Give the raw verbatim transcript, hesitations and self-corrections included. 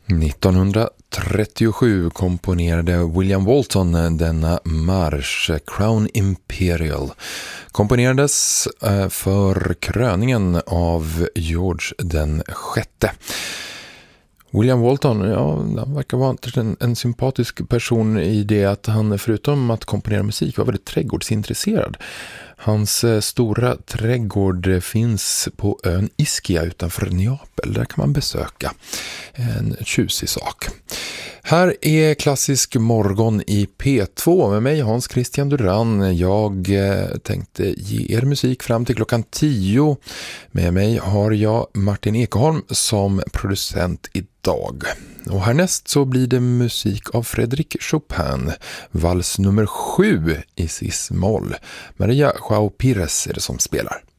nittonhundratrettiosju komponerade William Walton denna marsch, Crown Imperial. Komponerades för kröningen av George den sjätte. William Walton, ja, han verkar vara en, en sympatisk person i det att han förutom att komponera musik var väldigt trädgårdsintresserad. Hans stora trädgård finns på ön Ischia utanför Neapel. Där kan man besöka. En tjusig sak. Här är Klassisk morgon i P två med mig Hans Christian Duran. Jag tänkte ge er musik fram till klockan tio. Med mig har jag Martin Ekholm som producent idag. Och härnäst så blir det musik av Frédéric Chopin, vals nummer sju i cis-moll. Maria Joao Pires är det som spelar.